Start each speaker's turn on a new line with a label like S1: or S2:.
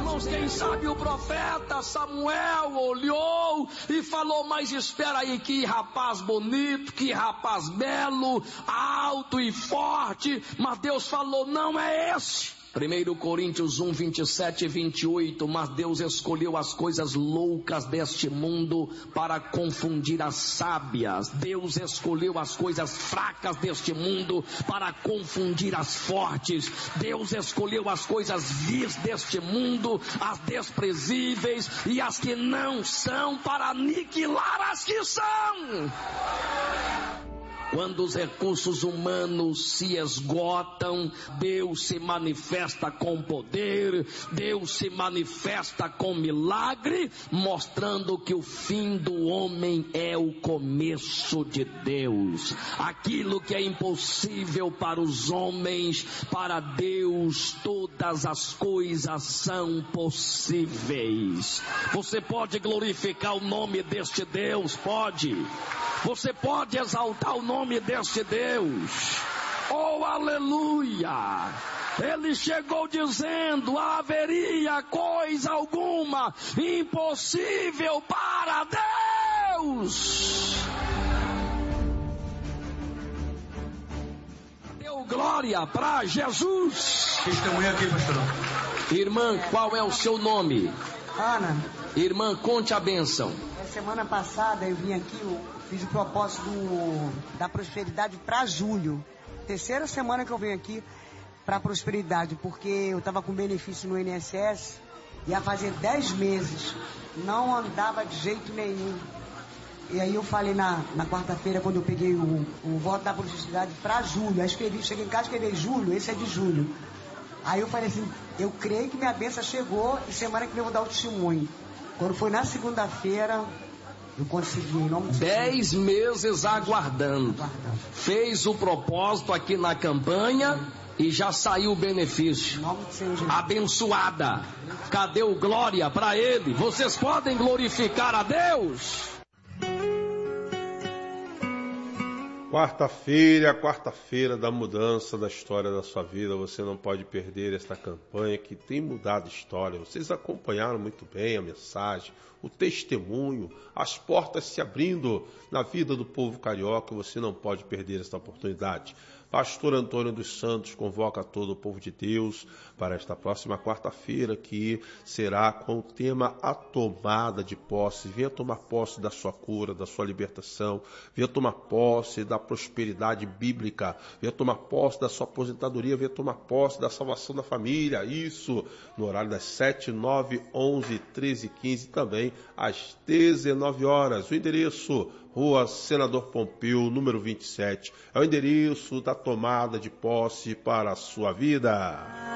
S1: Irmãos, quem sabe o profeta Samuel olhou e falou: mas espera aí, que rapaz bonito, que rapaz belo, alto e forte. Mas Deus falou: não é esse. 1 Coríntios 1, 27 e 28, mas Deus escolheu as coisas loucas deste mundo para confundir as sábias. Deus escolheu as coisas fracas deste mundo para confundir as fortes. Deus escolheu as coisas vis deste mundo, as desprezíveis e as que não são, para aniquilar as que são. Quando os recursos humanos se esgotam, Deus se manifesta com poder, Deus se manifesta com milagre, mostrando que o fim do homem é o começo de Deus. Aquilo que é impossível para os homens, para Deus todas as coisas são possíveis. Você pode glorificar o nome deste Deus? Pode. Você pode exaltar o nome deste Deus. Oh, aleluia! Ele chegou dizendo: haveria coisa alguma impossível para Deus. Deu glória para Jesus.
S2: Testemunha aqui, pastor.
S1: Irmã, qual é o seu nome?
S3: Ana.
S1: Irmã, conte a bênção.
S3: Semana passada eu vim aqui, fiz o propósito da prosperidade para julho. Terceira semana que eu venho aqui para prosperidade, porque eu estava com benefício no INSS, ia fazer 10 meses, não andava de jeito nenhum. E aí eu falei na quarta-feira, quando eu peguei o voto da prosperidade para julho, aí cheguei em casa e escrevi julho, esse é de julho. Aí eu falei assim, eu creio que minha bênção chegou e semana que vem eu vou dar o testemunho. Quando foi na segunda-feira, eu consegui, em nome de
S1: 10 meses aguardando. Fez o propósito aqui na campanha e já saiu o benefício. Abençoada. Cadê o glória para ele? Vocês podem glorificar a Deus?
S4: Quarta-feira da mudança da história da sua vida. Você não pode perder esta campanha que tem mudado a história. Vocês acompanharam muito bem a mensagem, o testemunho, as portas se abrindo na vida do povo carioca. Você não pode perder esta oportunidade. Pastor Antônio dos Santos convoca todo o povo de Deus para esta próxima quarta-feira, que será com o tema A Tomada de Posse. Venha tomar posse da sua cura, da sua libertação. Venha tomar posse da prosperidade bíblica. Venha tomar posse da sua aposentadoria. Venha tomar posse da salvação da família. Isso no horário das 7, 9, 11, 13 e 15 também às 19 horas. O endereço: Rua Senador Pompeu, número 27. É o endereço da tomada de posse para a sua vida.